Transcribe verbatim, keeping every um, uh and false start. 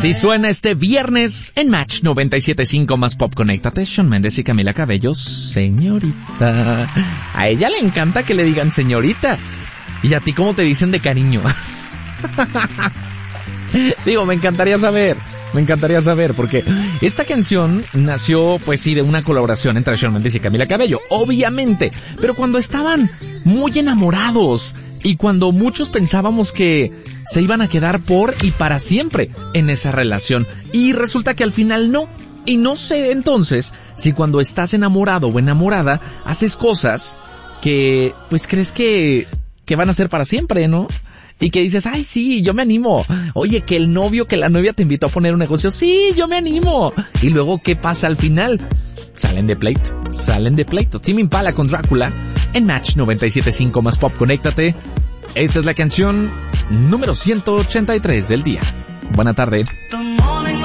Así suena este viernes en Match noventa y siete punto cinco más Pop. Conéctate, Shawn Mendes y Camila Cabello, señorita. A ella le encanta que le digan señorita. ¿Y a ti cómo te dicen de cariño? Digo, me encantaría saber. Me encantaría saber, porque esta canción nació, pues sí, de una colaboración entre Shawn Mendes y Camila Cabello, obviamente. Pero cuando estaban muy enamorados y cuando muchos pensábamos que se iban a quedar por y para siempre en esa relación. Y resulta que al final no. Y no sé entonces si cuando estás enamorado o enamorada haces cosas que pues crees que, que van a ser para siempre, ¿no? Y que dices, ay sí, yo me animo. Oye, que el novio, que la novia te invitó a poner un negocio, sí, yo me animo. Y luego, ¿qué pasa al final? Salen de pleito, salen de pleito. Tame Impala con Drácula en Match noventa y siete punto cinco más Pop. Conéctate. Esta es la canción número ciento ochenta y tres del día. Buena tarde.